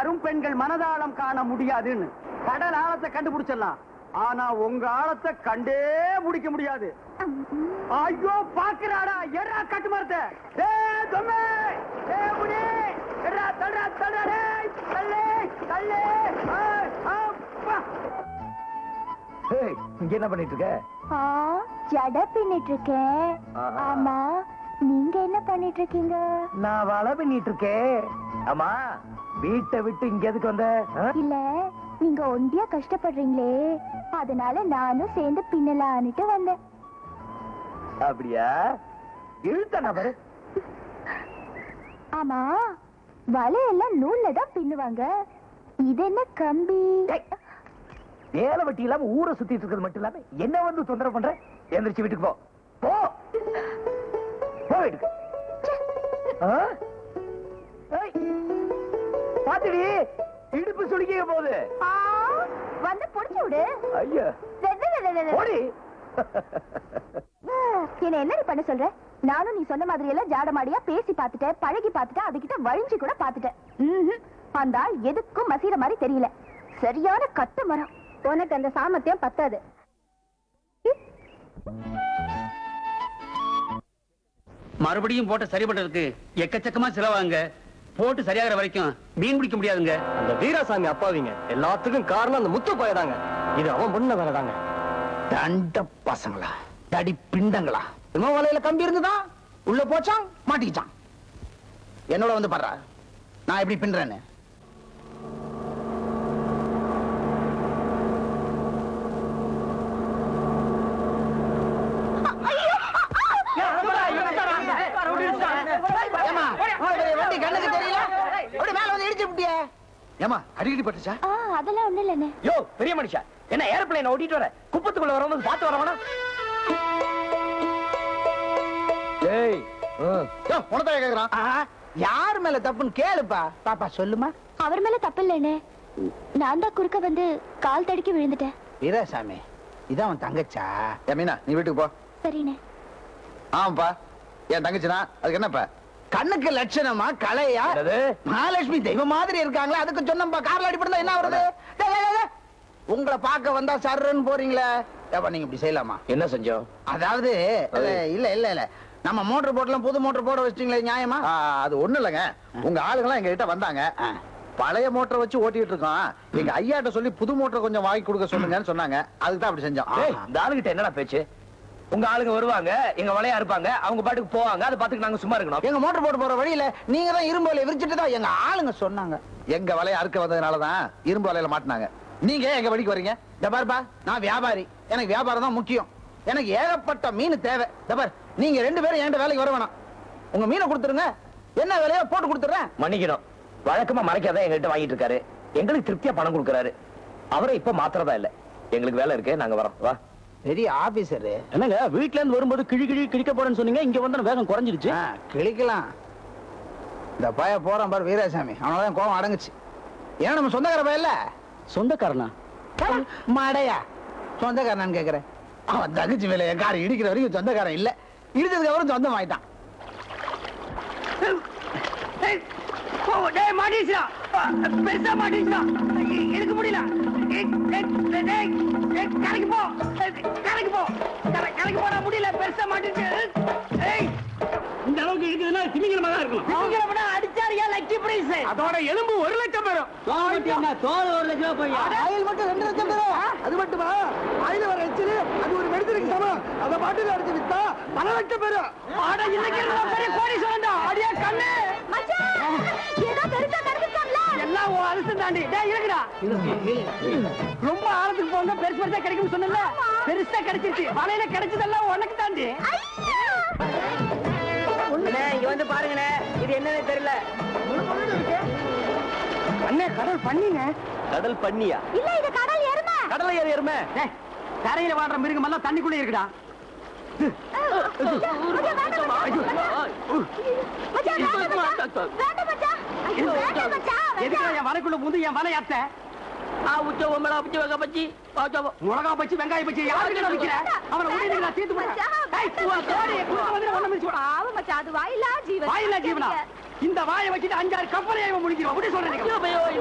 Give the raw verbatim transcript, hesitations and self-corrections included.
யாரும் பெண்கள் மனதாளம் காண முடியாதுன்னு. கடல் ஆழத்தை கண்டுபிடிச்சிடலாம், ஆனா உங்க ஆழத்தை கண்டே முடிக்க முடியாது. ஐயோ பாக்குறாடா, எறா கட்டு மரத்தை. டேய் தொம்மே, டேய் முனி, எறா தள்ளுடா தள்ளுடா, டேய் தள்ளு தள்ளு. அப்பா, ஏய் இங்க என்ன பண்ணிட்டு இருக்க? ஆ, ஜட பின்னிட்டு இருக்கேன். ஆமா, நீங்க என்ன பண்ணிட்டு இருக்கீங்க? நான் வலை பின்னிட்டு இருக்கேன். ஆமா, வீட்டை விட்டு இங்க எதுக்கு வந்த? இல்ல, நீங்க ஒண்டியா கஷ்டப்படுறீங்களே, அதனால நானும் சேர்ந்து பின்னலான்னுட்டு வந்தேன். அப்படியா? இழுத்த நபரு. ஆமா, வலையெல்லாம் நூல்ல தான் பின்னுவாங்க, இது என்ன கம்பி? வேலை வட்டி இல்லாம ஊரை சுத்திட்டு இருக்கிறது மட்டும் இல்லாம என்ன வந்து தொந்தரவு பண்ற? எந்திரிச்சு வீட்டுக்கு போ. போ போ வீட்டுக்கு. பாத்துடி, இடுப்பு சுளிக்க போகுது. வந்து புடிச்சு விடு. ஐயா ஓடி. என்ன என்ன பண்ண சொல்ற? நானும் நீ சொன்ன மாதிரி எல்லாம் ஜாடமாடியா பேசி பாத்துட்டேன், பழகி பாத்துட்டேன், அதுகிட்ட வழிஞ்சு கூட பாத்துட்டேன். அந்த ஆள் எதுக்கும் மசீர மாதிரி தெரியல, சரியான கட்டு மரம். உனக்கு அந்த சாமர்த்தியம் பத்தாது. மறுபடியும் போட்ட சரி பண்றதுக்கு எக்கச்சக்கமா செலவாங்க. போட்டு சரியாகிற வரைக்கும் மீன் பிடிக்க முடியாதுங்க. அந்த வீராசாமி அப்பாவிங்க எல்லாத்துக்கும் காரணம் அந்த முத்து போயதாங்க. இது அவன் பொண்ணு வேலைதாங்க. தண்ட பசங்களா, தடி பிண்டங்களா, இன்னும் வலையில கம்பி இருந்துதான் உள்ள போச்சான், மாட்டிக்கிச்சான். என்னோட வந்து பாடுறா, நான் எப்படி பின்றேன்னு. அடிக்கடி பட்டுச்சா? அதெல்லாம் ஒண்ணு இல்ல. யோ பெரிய மனுஷா, என்ன ஏர்பிளைன் ஓட்டிட்டு வர, குப்பத்துக்குள்ள வரவங்க பார்த்து வரவனா? ஏய், யோ உனதா கேக்குறான். யார் மேல தப்புன்னு கேளுப்பா. பாப்பா சொல்லுமா. அவர் மேல தப்பு இல்லைன்னு, நான் தான் குறுக்க வந்து கால் தடுக்கி விழுந்துட்டேன். வீராசாமி, இதான் அவன் தங்கச்சா? மீனா, நீ வீட்டுக்கு போ. சரிண்ணே. ஆமாப்பா, என் தங்கச்சினா அதுக்கு என்னப்பா? கண்ணுக்கு லட்சணமா கலையா? மகாலட்சுமி தெய்வம் மாதிரி இருக்காங்களா, அதுக்கு சொன்னப்பா. கார்ல அடிபடுதா என்ன வருது? உங்களை பார்க்க வந்தா சர்ன்னு போறீங்களே, நீங்க இப்படி செய்யலாமா? என்ன செஞ்சோம்? அதாவது இல்ல இல்ல இல்ல நம்ம மோட்டர் போட்டலாம், புது மோட்டர் போட வச்சிட்டீங்களே, நியாயமா? அது ஒண்ணு இல்லங்க, உங்க ஆளுங்கெல்லாம் எங்க கிட்ட வந்தாங்க. பழைய மோட்டரை வச்சு ஓட்டிட்டு இருக்கோம், எங்க ஐயாட்ட சொல்லி புது மோட்டர் கொஞ்சம் வாங்கி கொடுக்க சொல்லுங்கன்னு சொன்னாங்க. அதுக்கு தான் அப்படி செஞ்சோம். இந்த ஆளுகிட்ட என்னடா பேச்சு? உங்க ஆளுங்க வருவாங்க, எங்க வலையா இருப்பாங்க, அவங்க பாட்டுக்கு போவாங்க, அதை பாத்துக்கு நாங்க சும்மா இருக்கணும். எங்க மோட்டர் போட்டு போற வழியில நீங்க தான் இரும்பு வலையை விரிச்சிட்டு தான் எங்க ஆளுங்க சொன்னாங்க. எங்க வலையை அறுக்க வந்ததுனாலதான் இரும்பு வலையில மாட்டினாங்க. நீங்க எங்க வழிக்கு வரீங்க? தபார்பா, நான் வியாபாரி, எனக்கு வியாபாரம் தான் முக்கியம். எனக்கு ஏகப்பட்ட மீன் தேவை. தபார், நீங்க ரெண்டு பேரும் என்கிட்ட வேலைக்கு வர வேணாம். உங்க மீனை கொடுத்துருங்க, என்ன வேலையோ போட்டு கொடுத்துறேன். மன்னிக்கணும், வழக்கமா மறைக்காதான் எங்ககிட்ட வாங்கிட்டு இருக்காரு. எங்களுக்கு திருப்தியா பணம் கொடுக்கறாரு. அவரை இப்ப மாத்திரதா இல்ல. எங்களுக்கு வேலை இருக்கு, நாங்க வரோம். வா. பெரிய ஆபீசர் என்னங்க, வீட்ல இருந்து வரும்போது கிழி கிழி கிழிக்க போறேன்னு சொன்னீங்க, இங்க வந்து வேகம் குறைஞ்சிருச்சு. கிழிக்கலாம். இந்த பய போறான் பாரு வீராசாமி, அவனாலதான் கோபம் அடங்குச்சு. ஏன்னா நம்ம சொந்தக்கார பையன் இல்ல. சொந்தக்காரனா? மாடையா சொந்தக்காரனான்னு கேக்குறேன். அவன் தகுச்சி வேலை என் காரை இடிக்கிற வரைக்கும் சொந்தக்காரன் இல்ல, இடிச்சதுக்கு அப்புறம் சொந்தம் ஆயிட்டான். பெருசா மாட்டிச்சா, எடுக்க முடியல. கரைக்கு போ, கரைக்கு போ, கரைக்கு போட முடியல, பெருசா மாட்டிச்சு. இந்த அளவுக்கு இருக்குதுன்னா திமிங்கலமா தான் இருக்கும். திமிங்கலமா அடிச்சாரியா லட்சம் பிரைஸ். அதோட எலும்பு ஒரு லட்சம் பேரும். தோல் ஒரு லட்சம் போய் ஆயில் மட்டும் ரெண்டு லட்சம் பேரும். அது மட்டுமா, ஆயில் வர எச்சில் அது ஒரு மெடிசனுக்கு சமம். அதை பாட்டுல அடிச்சு வித்தா பல லட்சம் பேரும். ஆட இன்னைக்கு பெரிய கோடி சொல்லண்டா. அடியா கண்ணு மச்சான், ஏதோ பெருசா நடந்துட்டாங்களா? எல்லாம் ஓ அரசு தாண்டி. டேய் இருக்குடா, ரொம்ப ஆழத்துக்கு போங்க, பெருசு பெருசா கிடைக்கும் சொன்னல, பெருசா கிடைச்சிருச்சு. வலையில கிடைச்சதெல்லாம் உனக்கு தாண்டி. இங்க வந்து பாருங்கண்ணே, இது என்னன்னு தெரியல. அண்ணே, கடல் பண்ணிங்க. கடல் பண்ணியா? இல்ல, இது கடல் எருமை. கடலை ஏறு எருமை. கரையில வாழ்ற மிருகம் எல்லாம் தண்ணிக்குள்ளே இருக்குடா. என் வலைக்குள்ள முந்து என் வலை அத்த மிளகா பச்சி வெங்காயம் பச்சி யாருக்கு விக்கிற? அவனை உடனே தீர்த்து போட. இந்த வாயை வச்சுட்டு அஞ்சாறு கப்பலையை முடிக்கிறோம். அப்படி சொல்றேன்.